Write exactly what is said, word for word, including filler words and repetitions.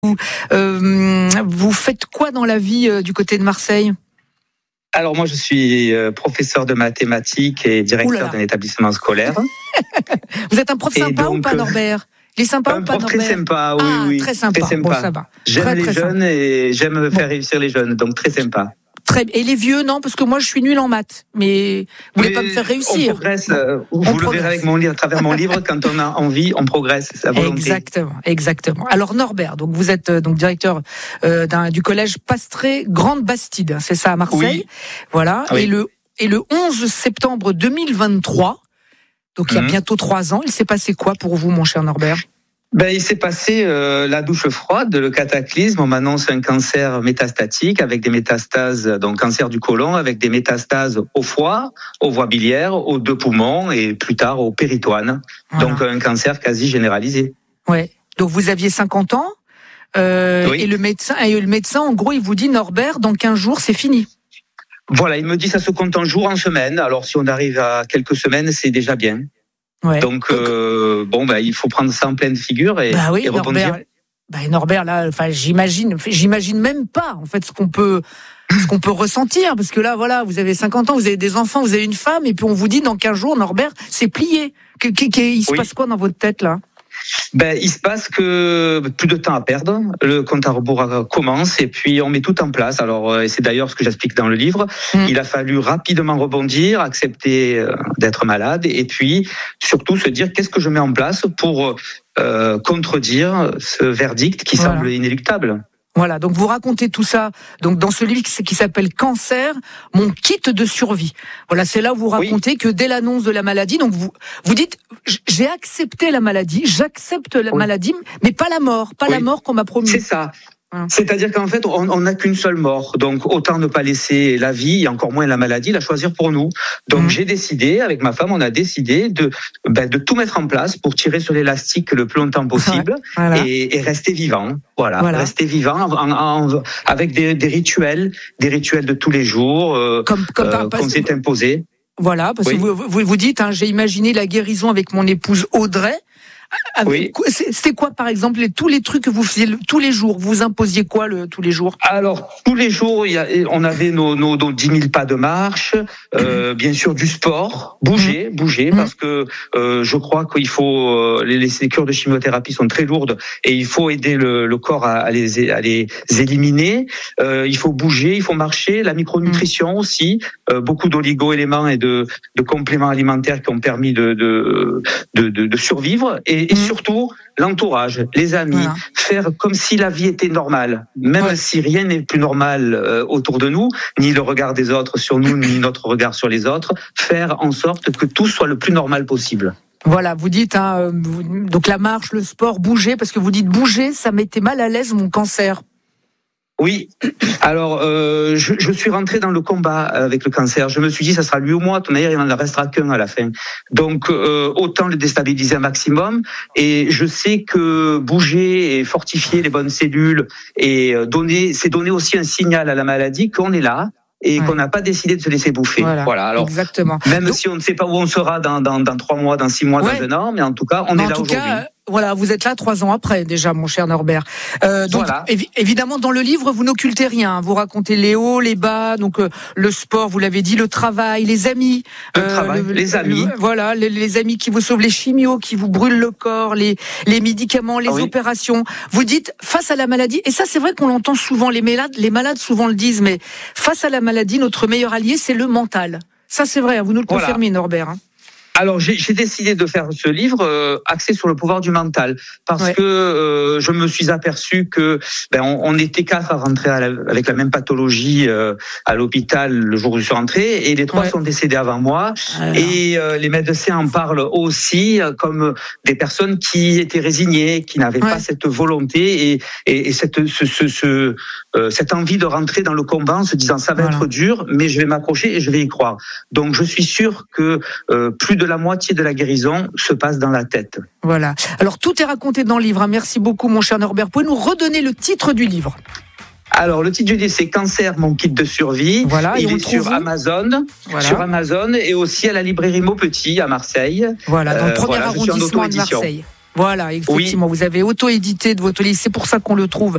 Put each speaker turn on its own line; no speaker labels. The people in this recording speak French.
Vous, euh, vous faites quoi dans la vie euh, du côté de Marseille ?
Alors moi je suis professeur de mathématiques et directeur d'un établissement scolaire.
Vous êtes un prof
et
sympa
donc,
ou pas, Norbert ? Il est sympa
un
ou pas,
prof
Norbert ?
très sympa, oui,
ah,
oui.
Très sympa,
très sympa.
Bon, ça va.
J'aime
très,
les
très
jeunes
sympa.
et j'aime
bon.
faire réussir les jeunes, donc très sympa.
Très, et les vieux, non, parce que moi je suis nulle en maths, mais vous voulez
mais
pas me faire réussir.
On progresse, euh, vous on le progresse. Verrez avec mon livre, à travers mon livre, quand on a envie, on progresse, c'est à volonté.
Exactement, exactement. Alors Norbert, donc vous êtes euh, donc directeur euh, d'un, du collège Pastré Grande Bastide, c'est ça à Marseille, oui. Voilà. Oui. Et le et le onze septembre deux mille vingt-trois, donc mmh. il y a bientôt trois ans, il s'est passé quoi pour vous, mon cher Norbert ?
Ben, il s'est passé euh, la douche froide, le cataclysme. On m'annonce un cancer métastatique avec des métastases, donc cancer du côlon, avec des métastases au foie, aux voies biliaires, aux deux poumons et plus tard au péritoine. Voilà. Donc un cancer quasi généralisé.
Ouais. Donc vous aviez cinquante ans euh, oui. et le médecin, et le médecin, en gros, il vous dit Norbert, dans quinze jours, c'est fini.
Voilà, il me dit ça se compte en jours, en semaines. Alors si on arrive à quelques semaines, c'est déjà bien. Ouais. Donc, euh, bon, bah, il faut prendre ça en pleine figure et,
bah oui,
et rebondir.
Norbert, bah, Norbert, là, enfin, j'imagine, j'imagine même pas, en fait, ce qu'on peut, ce qu'on peut ressentir, parce que là, voilà, vous avez cinquante ans, vous avez des enfants, vous avez une femme, et puis on vous dit dans quinze jours, Norbert, c'est plié. Que, que, que, il se oui. passe quoi dans votre tête, là ?
Ben, il se passe que plus de temps à perdre, le compte à rebours commence et puis on met tout en place. Alors, c'est d'ailleurs ce que j'explique dans le livre. Mmh. Il a fallu rapidement rebondir, accepter d'être malade et puis surtout se dire qu'est-ce que je mets en place pour euh, contredire ce verdict qui voilà. semble inéluctable.
Voilà, donc vous racontez tout ça donc dans ce livre qui s'appelle Cancer, mon kit de survie. Voilà, c'est là où vous racontez oui. que dès l'annonce de la maladie, donc vous vous dites j'ai accepté la maladie, j'accepte la oui. maladie, mais pas la mort, pas oui. la mort qu'on m'a promis.
C'est ça. C'est-à-dire qu'en fait, on n'a qu'une seule mort. Donc, autant ne pas laisser la vie, et encore moins la maladie, la choisir pour nous. Donc, mmh. j'ai décidé, avec ma femme, on a décidé de, ben, de tout mettre en place pour tirer sur l'élastique le plus longtemps possible ouais, voilà. et, et rester vivant. Voilà, voilà. Rester vivant en, en, avec des, des rituels, des rituels de tous les jours, euh, comme, comme euh, qu'on s'est imposé.
Voilà, parce oui. que vous, vous, vous dites, hein, j'ai imaginé la guérison avec mon épouse Audrey. Avec, oui. C'était quoi, par exemple, les, tous les trucs que vous faisiez tous les jours ? Vous imposiez quoi le, tous les jours ?
Alors, tous les jours, il y a, on avait nos, nos, nos dix mille pas de marche, euh, mmh. bien sûr du sport, bouger, mmh. bouger, mmh. parce que euh, je crois qu'il faut... Euh, les, les cures de chimiothérapie sont très lourdes et il faut aider le, le corps à, à, les, à les éliminer. Euh, il faut bouger, il faut marcher, la micronutrition mmh. aussi, euh, beaucoup d'oligo-éléments et de, de compléments alimentaires qui ont permis de, de, de, de, de survivre. Et Et, et surtout, l'entourage, les amis, voilà. faire comme si la vie était normale, même ouais. si rien n'est plus normal euh, autour de nous, ni le regard des autres sur nous, ni notre regard sur les autres, faire en sorte que tout soit le plus normal possible.
Voilà, vous dites, hein, donc la marche, le sport, bouger, parce que vous dites bouger, ça mettait mal à l'aise mon cancer.
Oui, alors euh, je, je suis rentré dans le combat avec le cancer. Je me suis dit, ça sera lui ou moi. Ton ailleurs, il n'en restera qu'un à la fin. Donc euh, autant le déstabiliser un maximum. Et je sais que bouger et fortifier les bonnes cellules et donner, c'est donner aussi un signal à la maladie qu'on est là. Et ouais. qu'on n'a pas décidé de se laisser bouffer.
Voilà,
voilà alors,
exactement.
Même
donc,
si on ne sait pas où on sera dans, dans, dans trois mois, dans six mois, ouais. dans un an, mais en tout cas, on mais est là aujourd'hui. Cas,
voilà, vous êtes là trois ans après déjà, mon cher Norbert. Euh, donc, voilà. évi- évidemment, dans le livre, vous n'occultez rien. Vous racontez les hauts, les bas, donc euh, le sport, vous l'avez dit, le travail, les amis.
Le euh, travail, le, les amis.
Le, voilà, les, les amis qui vous sauvent, les chimios qui vous brûlent le corps, les, les médicaments, les ah oui. opérations. Vous dites, face à la maladie, et ça c'est vrai qu'on l'entend souvent, les malades, les malades souvent le disent, mais face à la maladie, notre meilleur allié, c'est le mental. Ça c'est vrai, vous nous le voilà. confirmez, Norbert. Hein.
Alors j'ai, j'ai décidé de faire ce livre euh, axé sur le pouvoir du mental parce ouais. que euh, je me suis aperçu que ben on, on était quatre à rentrer à la, avec la même pathologie euh, à l'hôpital le jour où je suis rentré et les trois ouais. sont décédés avant moi Alors. et euh, les médecins en parlent aussi comme des personnes qui étaient résignées, qui n'avaient ouais. pas cette volonté et, et, et cette ce, ce, ce euh, cette envie de rentrer dans le combat en se disant ça va voilà. être dur mais je vais m'accrocher et je vais y croire. Donc je suis sûr que euh, plus de la moitié de la guérison se passe dans la tête.
Voilà. Alors tout est raconté dans le livre. Merci beaucoup mon cher Norbert. Pouvez nous redonner le titre du livre ?
Alors le titre du livre c'est Cancer, mon kit de survie.
Voilà.
Il est sur où Amazon, voilà. sur Amazon et aussi à la librairie Maupetit à Marseille.
Voilà. Dans le premier euh, voilà, arrondissement de Marseille. Voilà. Effectivement, oui. Vous avez auto-édité de votre livre. C'est pour ça qu'on le trouve